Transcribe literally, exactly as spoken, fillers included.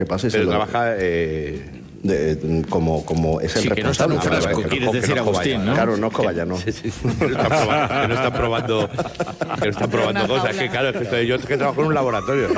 que pasa es Pero el- trabaja... Eh... De, como, como es el Sí, que no está en un responsable. frasco, Ah, quieres que decir, no Agustín, cobaya. ¿no? Claro, no cobaya, no. Sí, sí, sí. Que no están probando, que no están probando, que no están probando Una cosas. jaula. Que claro, es que estoy- yo es que trabajo en un laboratorio.